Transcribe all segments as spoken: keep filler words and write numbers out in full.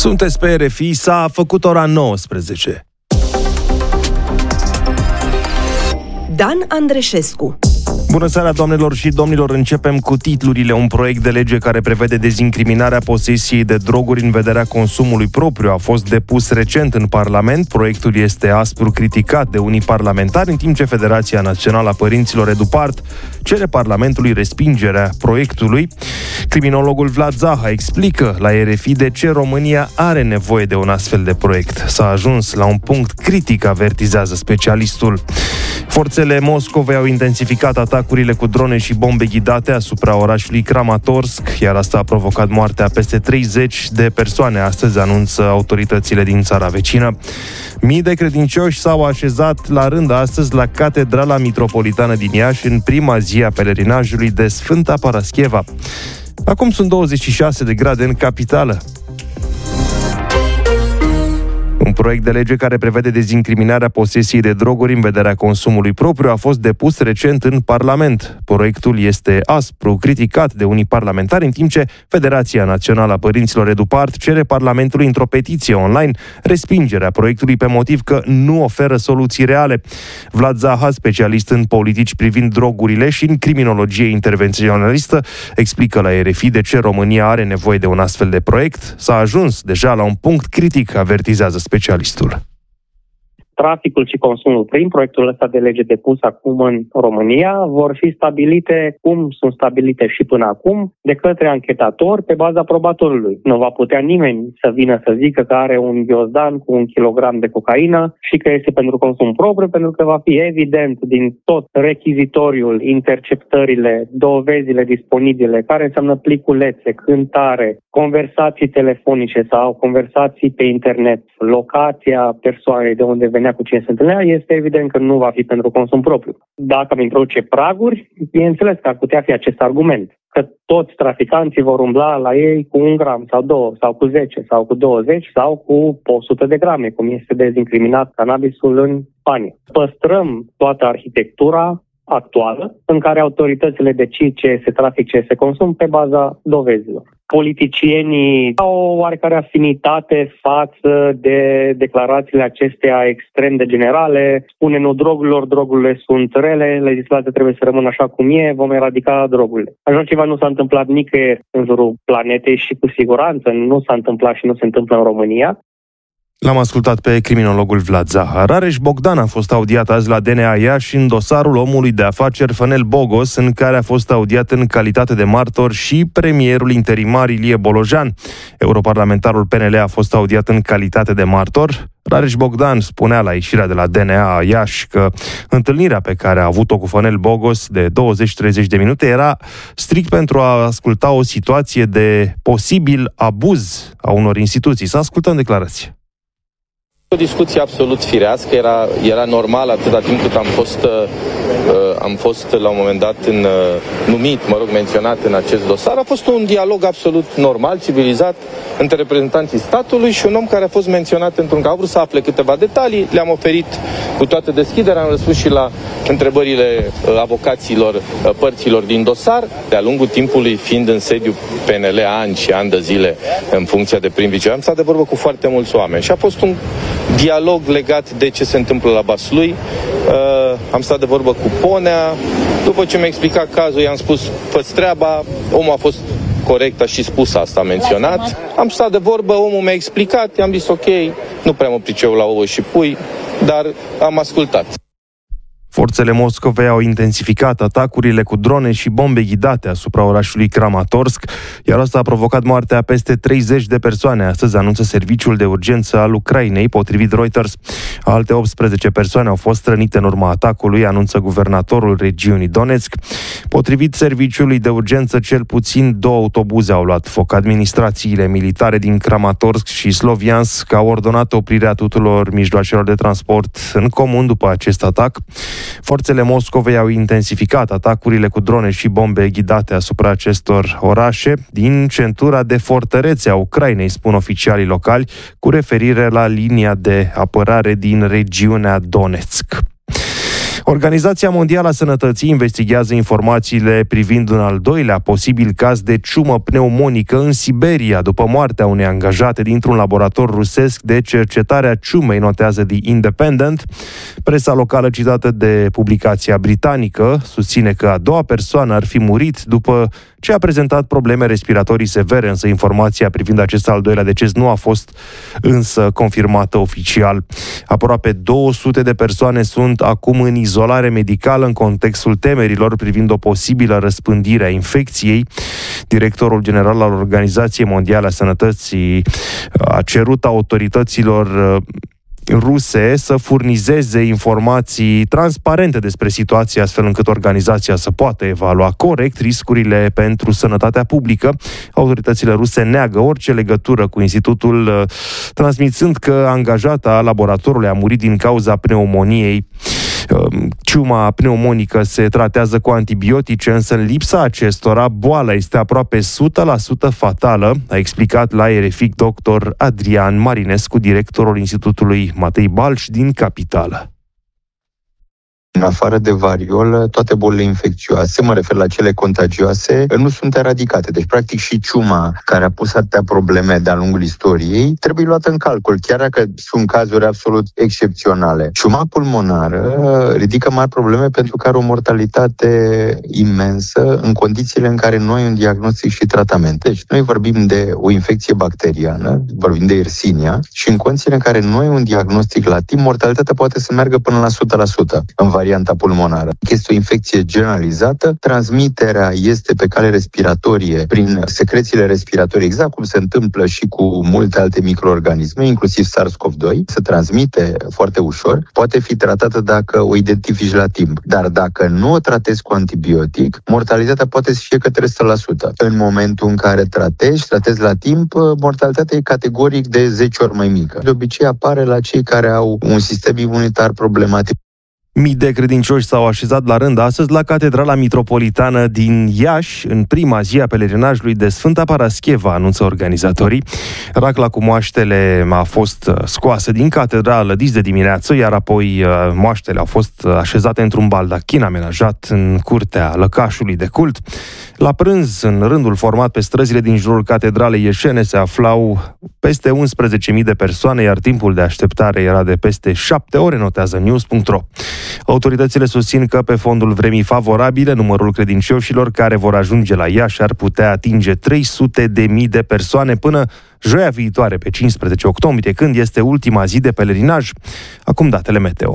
Sunteți pe R F I, s-a făcut ora nouăsprezece. Dan Andreșescu. Bună seara, doamnelor și domnilor! Începem cu titlurile. Un proiect de lege care prevede dezincriminarea posesiei de droguri în vederea consumului propriu a fost depus recent în Parlament. Proiectul este aspru criticat de unii parlamentari, în timp ce Federația Națională a Părinților EduPart cere Parlamentului respingerea proiectului. Criminologul Vlad Zaha explică la R F I de ce România are nevoie de un astfel de proiect. S-a ajuns la un punct critic, avertizează specialistul. Forțele Moscovei au intensificat atacurile cu drone și bombe ghidate asupra orașului Kramatorsk, iar asta a provocat moartea peste treizeci de persoane, astăzi anunță autoritățile din țara vecină. Mii de credincioși s-au așezat la rând astăzi la Catedrala Mitropolitană din Iași, în prima zi a pelerinajului de Sfânta Parascheva. Acum sunt douăzeci și șase de grade în capitală. Un proiect de lege care prevede dezincriminarea posesiei de droguri în vederea consumului propriu a fost depus recent în Parlament. Proiectul este aspru criticat de unii parlamentari, în timp ce Federația Națională a Părinților EduPart cere Parlamentului într-o petiție online respingerea proiectului pe motiv că nu oferă soluții reale. Vlad Zaha, specialist în politici privind drogurile și în criminologie intervenționalistă, explică la R F I de ce România are nevoie de un astfel de proiect. S-a ajuns deja la un punct critic, avertizează specialistul. Traficul și consumul prin proiectul ăsta de lege depus acum în România vor fi stabilite cum sunt stabilite și până acum de către anchetator pe baza probatorului. Nu va putea nimeni să vină să zică că are un ghiozdan cu un kilogram de cocaină și că este pentru consum propriu, pentru că va fi evident din tot rechizitoriul, interceptările, dovezile disponibile, care înseamnă pliculețe, cântare, conversații telefonice sau conversații pe internet, locația persoanei de unde venea, cu cine se întâlnea, este evident că nu va fi pentru consum propriu. Dacă am introduce praguri, bineînțeles că ar putea fi acest argument, că toți traficanții vor umbla la ei cu un gram sau două, sau cu zece, sau cu douăzeci, sau cu o sută de grame, cum este dezincriminat cannabisul în Spania. Păstrăm toată arhitectura actuală în care autoritățile decid ce este trafic, ce este consum pe baza dovezilor. Politicienii au o oarecare afinitate față de declarațiile acestea extrem de generale. Spune nu drogurilor, drogurile sunt rele, legislația trebuie să rămână așa cum e, vom eradica drogurile. Așa ceva nu s-a întâmplat nicăieri în jurul planetei și cu siguranță nu s-a întâmplat și nu se întâmplă în România. L-am ascultat pe criminologul Vlad Zaha. Rareș Bogdan a fost audiat azi la D N A Iași în dosarul omului de afaceri Fănel Bogos, în care a fost audiat în calitate de martor și premierul interimar Ilie Bolojan. Europarlamentarul P N L a fost audiat în calitate de martor. Rareș Bogdan spunea la ieșirea de la D N A Iași că întâlnirea pe care a avut-o cu Fănel Bogos de douăzeci treizeci de minute era strict pentru a asculta o situație de posibil abuz a unor instituții. Să ascultăm declarația. O discuție absolut firească, era, era normal atâta timp cât am fost, uh, am fost la un moment dat în, uh, numit, mă rog, menționat în acest dosar. A fost un dialog absolut normal, civilizat, între reprezentanții statului și un om care a fost menționat într-un caz. A vrut să afle câteva detalii, le-am oferit cu toată deschiderea, am răspuns și la întrebările uh, avocaților uh, părților din dosar, de-a lungul timpului fiind în sediu P N L ani și ani de zile în funcția de prim-vicepreședinte. Am stat de vorbă cu foarte mulți oameni și a fost un dialog legat de ce se întâmplă la Vaslui. Uh, am stat de vorbă cu Ponea. După ce mi-a explicat cazul, i-am spus, fă-ți treaba. Omul a fost corect, a și spus asta, a menționat. Am stat de vorbă, omul mi-a explicat, i-am zis ok, nu prea mă priceu la ouă și pui, dar am ascultat. Forțele Moscovei au intensificat atacurile cu drone și bombe ghidate asupra orașului Kramatorsk, iar asta a provocat moartea a peste treizeci de persoane. Astăzi anunță serviciul de urgență al Ucrainei, potrivit Reuters. Alte optsprezece persoane au fost rănite în urma atacului, anunță guvernatorul regiunii Donetsk. Potrivit serviciului de urgență, cel puțin două autobuze au luat foc. Administrațiile militare din Kramatorsk și Sloviansk au ordonat oprirea tuturor mijloacelor de transport în comun după acest atac. Forțele Moscovei au intensificat atacurile cu drone și bombe ghidate asupra acestor orașe din centura de fortărețe a Ucrainei, spun oficialii locali, cu referire la linia de apărare din regiunea Donetsk. Organizația Mondială a Sănătății investigează informațiile privind un al doilea posibil caz de ciumă pneumonică în Siberia, după moartea unei angajate dintr-un laborator rusesc de cercetare a ciumei, notează The Independent. Presa locală citată de publicația britanică susține că a doua persoană ar fi murit după ce a prezentat probleme respiratorii severe, însă informația privind acest al doilea deces nu a fost însă confirmată oficial. Aproape două sute de persoane sunt acum în izolare medicală în contextul temerilor privind o posibilă răspândire a infecției. Directorul general al Organizației Mondiale a Sănătății a cerut autorităților ruse să furnizeze informații transparente despre situație, astfel încât organizația să poată evalua corect riscurile pentru sănătatea publică. Autoritățile ruse neagă orice legătură cu institutul, transmițând că angajata laboratorului a murit din cauza pneumoniei. Ciuma pneumonică se tratează cu antibiotice, însă în lipsa acestora, boala este aproape o sută la sută fatală, a explicat la R F I doctor Adrian Marinescu, directorul Institutului Matei Balș din Capitală. În afară de variolă, toate bolile infecțioase, mă refer la cele contagioase, nu sunt eradicate. Deci, practic, și ciuma, care a pus atâtea probleme de-a lungul istoriei, trebuie luată în calcul, chiar dacă sunt cazuri absolut excepționale. Ciuma pulmonară ridică mari probleme pentru că are o mortalitate imensă în condițiile în care noi un diagnostic și tratament. Deci, noi vorbim de o infecție bacteriană, vorbim de Yersinia, și în condițiile în care noi un diagnostic la timp, mortalitatea poate să meargă până la o sută la sută în varianta pulmonară. Este o infecție generalizată, transmiterea este pe cale respiratorie, prin secrețiile respiratorii, exact cum se întâmplă și cu multe alte microorganisme, inclusiv SARS-CoV doi, se transmite foarte ușor, poate fi tratată dacă o identifici la timp. Dar dacă nu o tratezi cu antibiotic, mortalitatea poate să fie către o sută la sută. În momentul în care tratezi, tratezi la timp, mortalitatea e categoric de zece ori mai mică. De obicei apare la cei care au un sistem imunitar problematic. Mii de credincioși s-au așezat la rând astăzi la Catedrala Mitropolitană din Iași, în prima zi a pelerinajului de Sfânta Parascheva, anunță organizatorii. Racla cu moaștele a fost scoasă din catedrală dis de dimineață, iar apoi moaștele au fost așezate într-un baldachin amenajat în curtea lăcașului de cult. La prânz, în rândul format pe străzile din jurul catedralei ieșene, se aflau peste unsprezece mii de persoane, iar timpul de așteptare era de peste șapte ore, notează news punct ro. Autoritățile susțin că pe fondul vremii favorabile, numărul credincioșilor care vor ajunge la Iași ar putea atinge trei sute de mii de persoane până joia viitoare, pe cincisprezece octombrie, când este ultima zi de pelerinaj. Acum datele meteo.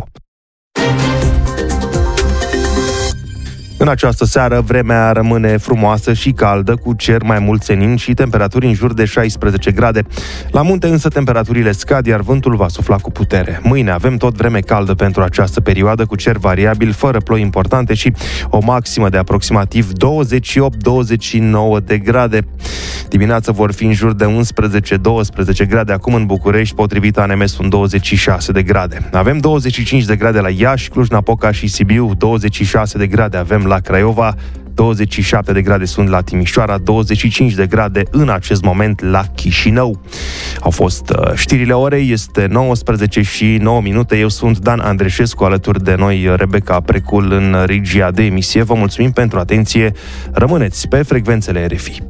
În această seară, vremea rămâne frumoasă și caldă, cu cer mai mult senin și temperaturi în jur de șaisprezece grade. La munte însă temperaturile scad, iar vântul va sufla cu putere. Mâine avem tot vreme caldă pentru această perioadă, cu cer variabil, fără ploi importante și o maximă de aproximativ douăzeci și opt douăzeci și nouă de grade. Dimineața vor fi în jur de unsprezece douăsprezece grade, acum în București, potrivit A N M, sunt douăzeci și șase de grade. Avem douăzeci și cinci de grade la Iași, Cluj-Napoca și Sibiu, douăzeci și șase de grade avem la Craiova, douăzeci și șapte de grade sunt la Timișoara, douăzeci și cinci de grade în acest moment la Chișinău. Au fost uh, știrile orei, este nouăsprezece și nouă minute. Eu sunt Dan Andreșescu, alături de noi Rebecca Precul în regia de emisie. Vă mulțumim pentru atenție. Rămâneți pe frecvențele R F I.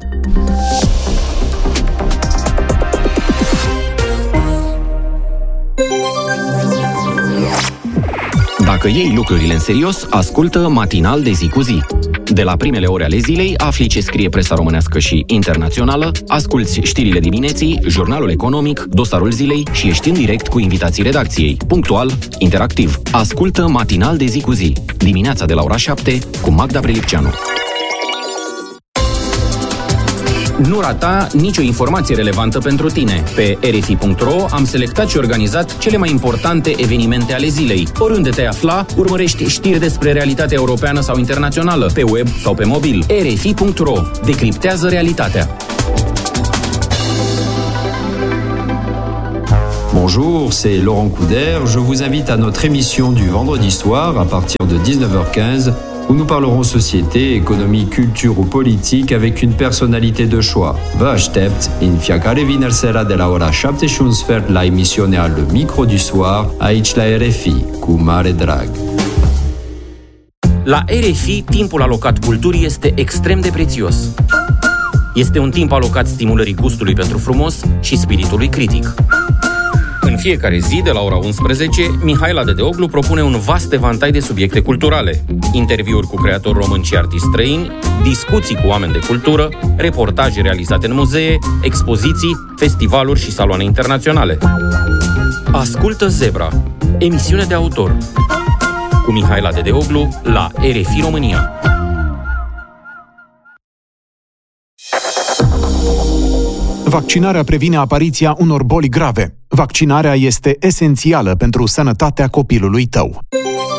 Dacă iei lucrurile în serios, ascultă Matinal de zi cu zi. De la primele ore ale zilei, afli ce scrie presa românească și internațională, asculți știrile dimineții, jurnalul economic, dosarul zilei și ești în direct cu invitații redacției. Punctual, interactiv. Ascultă Matinal de zi cu zi. Dimineața de la ora șapte cu Magda Prelipceanu. Nu rata nicio informație relevantă pentru tine. Pe R F I punct R O am selectat și organizat cele mai importante evenimente ale zilei. Oriunde te afla, urmărești știri despre realitatea europeană sau internațională, pe web sau pe mobil. R F I punct R O. Decriptează realitatea. Bonjour, c'est Laurent Couder. Je vous invite à notre émission du vendredi soir à partir de dix-neuf heures quinze où nous parlerons société, économie, culture ou politique avec une personnalité de choix. Vă aștept în fiecare vineri seara de la ora șapte și un sfert la emisiunea Le Micro du Soir, aici la R F I, cu mare drag. La R F I, timpul alocat culturii este extrem de prețios. Este un timp alocat stimulării gustului pentru frumos și spiritului critic. În fiecare zi, de la ora unsprezece, Mihaela Dedeoglu propune un vast evantai de subiecte culturale. Interviuri cu creatori români și artiști străini, discuții cu oameni de cultură, reportaje realizate în muzee, expoziții, festivaluri și saloane internaționale. Ascultă Zebra, emisiune de autor, cu Mihaela Dedeoglu la R F I România. Vaccinarea previne apariția unor boli grave. Vaccinarea este esențială pentru sănătatea copilului tău.